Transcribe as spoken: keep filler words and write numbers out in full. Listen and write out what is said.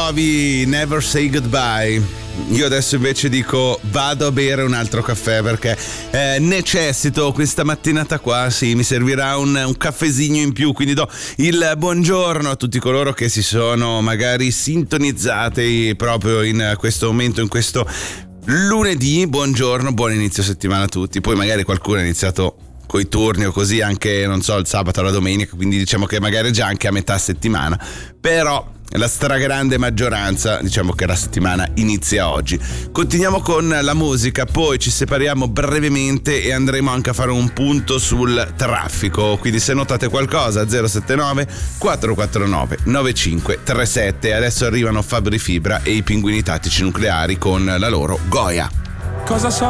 Jovi, Never Say Goodbye. Io adesso invece dico vado a bere un altro caffè perché eh, necessito questa mattinata qua, sì, mi servirà un, un caffesigno in più, quindi do il buongiorno a tutti coloro che si sono magari sintonizzati proprio in questo momento, in questo lunedì. Buongiorno, buon inizio settimana a tutti. Poi magari qualcuno ha iniziato coi turni o così anche, non so, il sabato o la domenica, quindi diciamo che magari è già anche a metà settimana, però la stragrande maggioranza diciamo che la settimana inizia oggi. Continuiamo con la musica, poi ci separiamo brevemente e andremo anche a fare un punto sul traffico, quindi se notate qualcosa zero sette nove quattro quattro nove nove cinque tre sette. Adesso arrivano Fabri Fibra e i Pinguini Tattici Nucleari con la loro Goya. Cosa so